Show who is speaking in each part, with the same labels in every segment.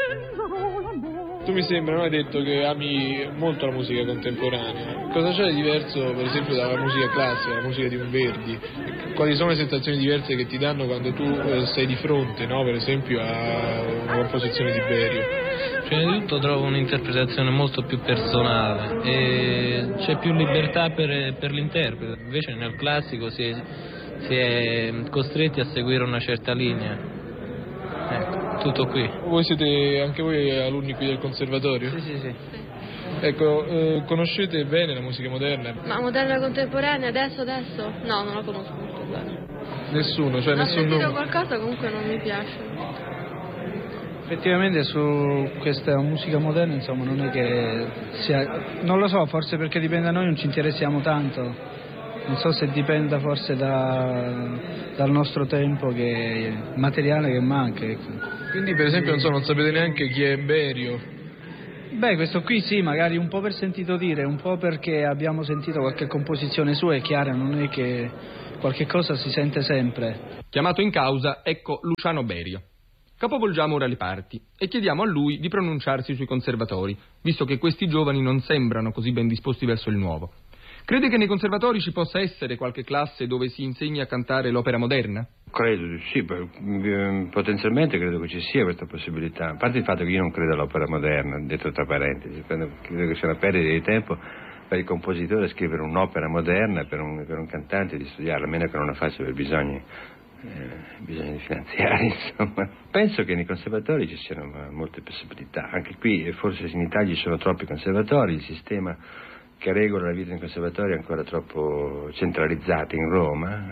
Speaker 1: Tu mi sembra, non hai detto che ami molto la musica contemporanea. Cosa c'è di diverso, per esempio, dalla musica classica, la musica di un Verdi? Quali sono le sensazioni diverse che ti danno quando tu sei di fronte, no? Per esempio, a una composizione di Berio?
Speaker 2: Prima di tutto trovo un'interpretazione molto più personale e c'è più libertà per l'interprete, invece nel classico si è costretti a seguire una certa linea. Ecco, tutto qui.
Speaker 1: Voi siete anche voi alunni qui del conservatorio?
Speaker 2: Sì.
Speaker 1: Ecco, conoscete bene la musica moderna?
Speaker 3: Ma moderna contemporanea, adesso? No, non la conosco molto bene.
Speaker 1: Nessuno, cioè
Speaker 3: Ho
Speaker 1: nessun
Speaker 3: sentito
Speaker 1: nome?
Speaker 3: qualcosa, comunque non mi piace.
Speaker 4: Effettivamente su questa musica moderna, insomma, non è che sia... Non lo so, forse perché dipende da noi, non ci interessiamo tanto. Non so se dipenda forse dal nostro tempo che materiale che manca.
Speaker 1: Quindi per esempio non sapete neanche chi è Berio?
Speaker 4: Beh, questo qui sì, magari un po' per sentito dire, un po' perché abbiamo sentito qualche composizione sua, è chiara, non è che qualche cosa si sente sempre.
Speaker 5: Chiamato in causa, ecco Luciano Berio. Capovolgiamo ora le parti e chiediamo a lui di pronunciarsi sui conservatori, visto che questi giovani non sembrano così ben disposti verso il nuovo. Crede che nei conservatori ci possa essere qualche classe dove si insegni a cantare l'opera moderna?
Speaker 6: Credo di sì, potenzialmente credo che ci sia questa possibilità. A parte il fatto che io non credo all'opera moderna, detto tra parentesi, credo che sia una perdita di tempo per il compositore scrivere un'opera moderna per un cantante di studiarla, a meno che non la faccia per bisogni finanziari, insomma. Penso che nei conservatori ci siano molte possibilità. Anche qui, forse in Italia ci sono troppi conservatori, il sistema che regola la vita in conservatorio è ancora troppo centralizzata in Roma,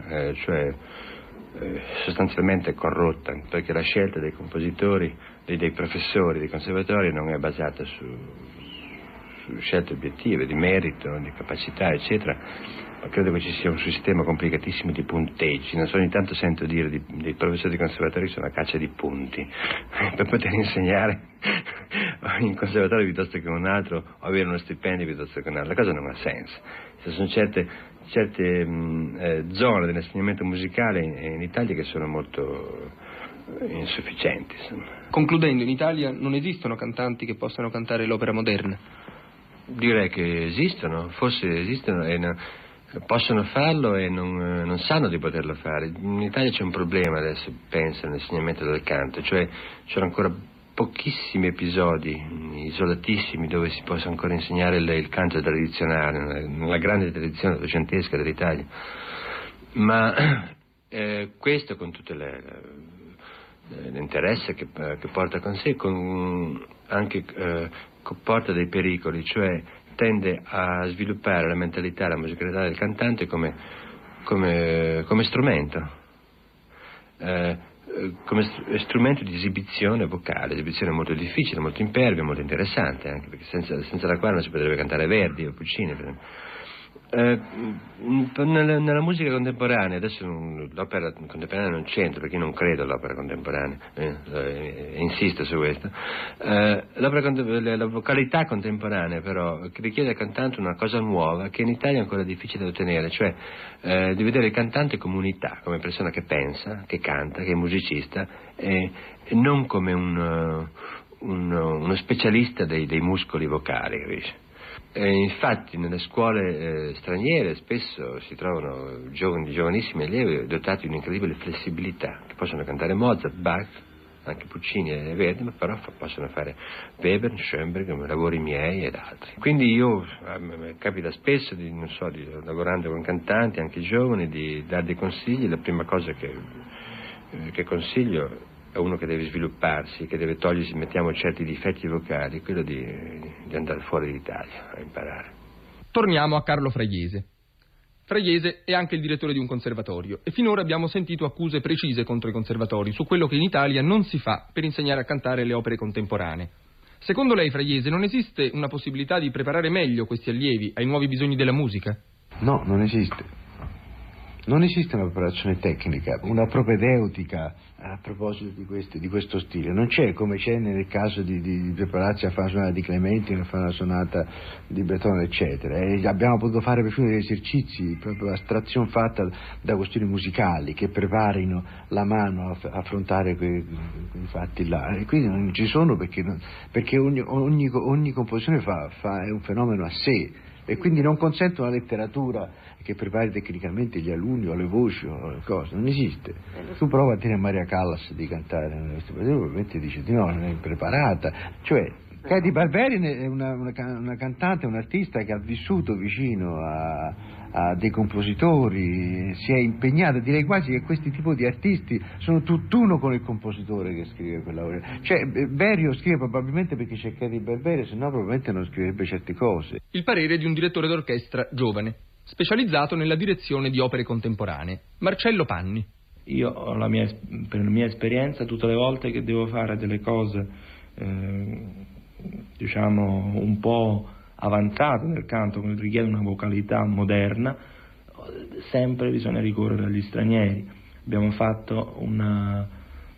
Speaker 6: sostanzialmente corrotta, perché la scelta dei compositori, dei professori dei conservatori non è basata su scelte obiettive, di merito, di capacità, eccetera. Ma credo che ci sia un sistema complicatissimo di punteggi. Non so, ogni tanto sento dire dei professori di conservatorio che sono a caccia di punti per poter insegnare in conservatorio piuttosto che un altro, o avere uno stipendio piuttosto che un altro. La cosa non ha senso. Ci sono certe zone dell'insegnamento musicale in Italia che sono molto insufficienti, insomma.
Speaker 5: Concludendo, in Italia non esistono cantanti che possano cantare l'opera moderna?
Speaker 6: Direi che esistono, forse esistono e possono farlo e non sanno di poterlo fare. In Italia c'è un problema adesso, penso, nell'insegnamento del canto, cioè c'erano ancora pochissimi episodi isolatissimi dove si possa ancora insegnare il canto tradizionale, nella grande tradizione ottocentesca dell'Italia. Ma questo con tutto l'interesse che porta con sé, comporta dei pericoli, cioè tende a sviluppare la mentalità, la musicalità del cantante come strumento, come strumento di esibizione vocale, esibizione molto difficile, molto impervia, molto interessante, anche perché senza la quale non si potrebbe cantare Verdi o Puccini, per esempio. Nella musica contemporanea, adesso l'opera contemporanea non c'entra perché io non credo all'opera contemporanea, insisto su questo. La vocalità contemporanea però richiede al cantante una cosa nuova che in Italia è ancora difficile da ottenere, cioè di vedere il cantante come unità, come persona che pensa, che canta, che è musicista e non come uno specialista dei muscoli vocali, capisci? Infatti nelle scuole straniere spesso si trovano giovanissimi allievi dotati di un'incredibile flessibilità, che possono cantare Mozart, Bach, anche Puccini e Verdi, ma però possono fare Webern, Schoenberg, lavori miei ed altri. Quindi io capita spesso lavorando con cantanti, anche giovani, di dare dei consigli. La prima cosa che consiglio è uno che deve svilupparsi, che deve togliersi, mettiamo, certi difetti vocali, quello di andare fuori d'Italia a imparare.
Speaker 5: Torniamo a Carlo Fraiese. Fraiese è anche il direttore di un conservatorio e finora abbiamo sentito accuse precise contro i conservatori su quello che in Italia non si fa per insegnare a cantare le opere contemporanee. Secondo lei, Fraiese, non esiste una possibilità di preparare meglio questi allievi ai nuovi bisogni della musica?
Speaker 7: No, non esiste. Non esiste una preparazione tecnica, una propedeutica a proposito di questo stile, non c'è come c'è nel caso di prepararsi a fare una sonata di Clementi, a fare una sonata di Beethoven, eccetera, e abbiamo potuto fare perfino degli esercizi, proprio astrazione fatta da questioni musicali che preparino la mano a affrontare quei fatti là, e quindi non ci sono perché ogni composizione è un fenomeno a sé, e quindi non consente una letteratura che prepari tecnicamente gli alunni o le voci o le cose, non esiste. Tu prova a dire a Maria Callas di cantare, probabilmente dice di no, non è impreparata. Cioè, Katy Barberin è una cantante, un'artista che ha vissuto vicino a dei compositori, si è impegnata, direi quasi che questi tipi di artisti sono tutt'uno con il compositore che scrive quella opera. Cioè, Berio scrive probabilmente perché c'è Katy Barberin, se no probabilmente non scriverebbe certe cose.
Speaker 5: Il parere di un direttore d'orchestra giovane, specializzato nella direzione di opere contemporanee, Marcello Panni.
Speaker 8: Io ho per la mia esperienza, tutte le volte che devo fare delle cose diciamo un po' avanzate nel canto, che richiede una vocalità moderna, sempre bisogna ricorrere agli stranieri. Abbiamo fatto un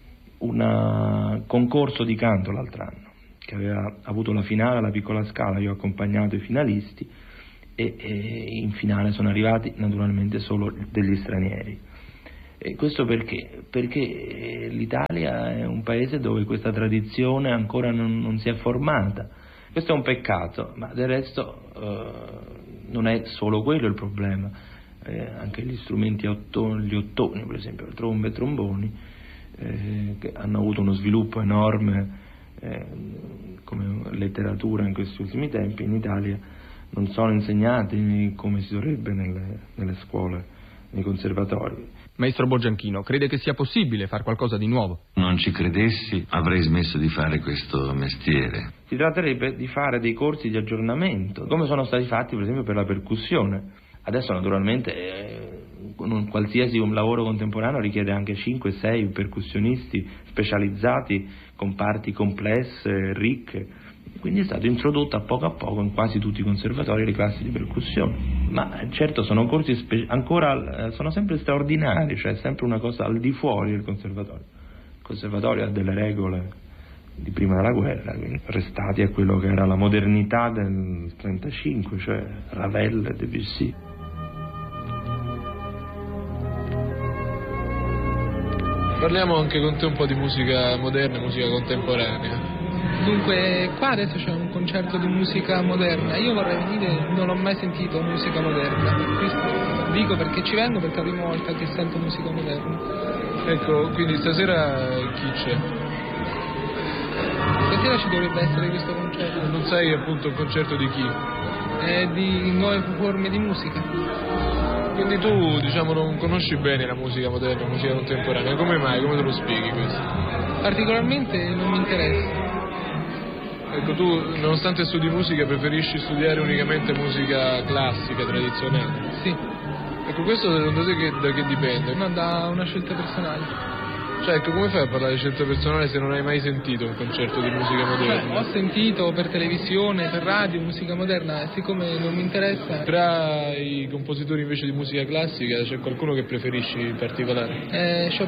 Speaker 8: concorso di canto l'altro anno che aveva avuto la finale alla Piccola Scala, io ho accompagnato i finalisti e in finale sono arrivati naturalmente solo degli stranieri. E questo perché? Perché l'Italia è un paese dove questa tradizione ancora non si è formata. Questo è un peccato, ma del resto non è solo quello il problema. Anche gli strumenti gli ottoni, per esempio, trombe e tromboni, che hanno avuto uno sviluppo enorme come letteratura in questi ultimi tempi, in Italia non sono insegnati come si dovrebbe nelle scuole, nei conservatori.
Speaker 5: Maestro Bogianchino, crede che sia possibile fare qualcosa di nuovo?
Speaker 9: Non ci credessi, avrei smesso di fare questo mestiere.
Speaker 8: Si tratterebbe di fare dei corsi di aggiornamento, come sono stati fatti per esempio per la percussione. Adesso naturalmente un qualsiasi lavoro contemporaneo richiede anche 5-6 percussionisti specializzati con parti complesse, ricche. Quindi è stato introdotto a poco in quasi tutti i conservatori le classi di percussione. Ma certo sono corsi sono sempre straordinari, cioè è sempre una cosa al di fuori del conservatorio. Il conservatorio ha delle regole di prima della guerra, quindi restati a quello che era la modernità del 35, cioè Ravel e Debussy.
Speaker 1: Parliamo anche con te un po' di musica moderna, musica contemporanea.
Speaker 10: Dunque, qua adesso c'è un concerto di musica moderna, io vorrei venire, non ho mai sentito musica moderna, per questo dico perché ci vengo, perché è la prima volta che sento musica moderna.
Speaker 1: Ecco, quindi stasera chi c'è?
Speaker 10: Stasera ci dovrebbe essere questo concerto.
Speaker 1: Non sai appunto il concerto di chi?
Speaker 10: Di nuove forme di musica.
Speaker 1: Quindi tu, diciamo, non conosci bene la musica moderna, la musica contemporanea, come mai? Come te lo spieghi questo?
Speaker 10: Particolarmente non mi interessa.
Speaker 1: Ecco, tu nonostante studi musica preferisci studiare unicamente musica classica, tradizionale?
Speaker 10: Sì.
Speaker 1: Ecco, questo secondo te da che dipende?
Speaker 10: No, da una scelta personale.
Speaker 1: Cioè, ecco, come fai a parlare di scelta personale se non hai mai sentito un concerto di musica moderna?
Speaker 10: Ho sentito per televisione, per radio, musica moderna, e siccome non mi interessa...
Speaker 1: Tra i compositori invece di musica classica c'è qualcuno che preferisci in particolare?
Speaker 10: Chopin.